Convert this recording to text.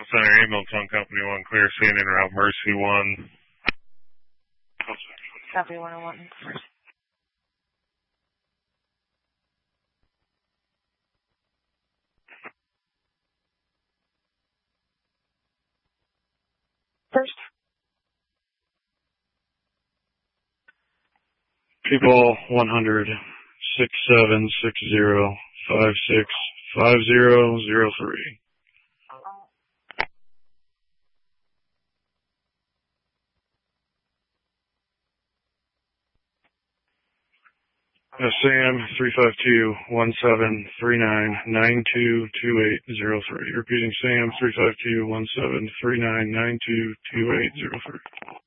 Center, Hamilton, Company 1, clear, scene en route, Mercy 1. Copy 101. First. People 100, 6760 565003. Sam 352-1739-922803. Repeating Sam 352-1739-922803.